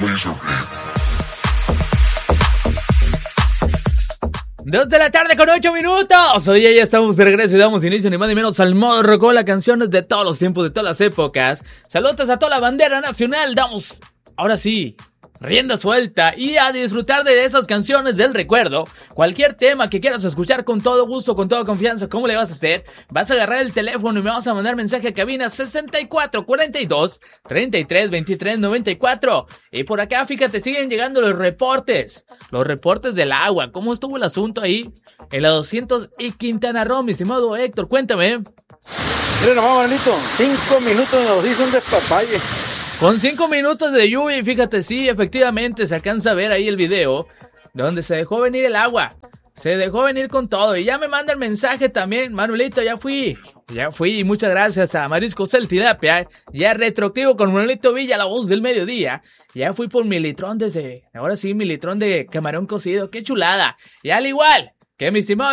Dos de la tarde con 8 minutos. Hoy ya estamos de regreso y damos inicio ni más ni menos al modo Rocola, canciones de todos los tiempos, de todas las épocas. Saludos a toda la bandera nacional. Damos, ahora sí, rienda suelta y a disfrutar de esas canciones del recuerdo. Cualquier tema que quieras escuchar con todo gusto, con toda confianza, ¿cómo le vas a hacer? Vas a agarrar el teléfono y me vas a mandar mensaje a cabina 6442-332394. Y por acá, fíjate, siguen llegando los reportes del agua. ¿Cómo estuvo el asunto ahí en la 200 y Quintana Roo, mi estimado Héctor? Cuéntame. Mira nomás, Manolito, 5 minutos nos hizo un despapalle. Con 5 minutos de lluvia, y fíjate, sí, efectivamente, se alcanza a ver ahí el video donde se dejó venir el agua. Se dejó venir con todo. Y ya me manda el mensaje también, Manuelito, ya fui. Y muchas gracias a Mariscos El Tilapia. Ya retroactivo con Manuelito Villa, la voz del mediodía. Ya fui por mi litrón de camarón cocido. ¡Qué chulada! Y al igual que mi estimado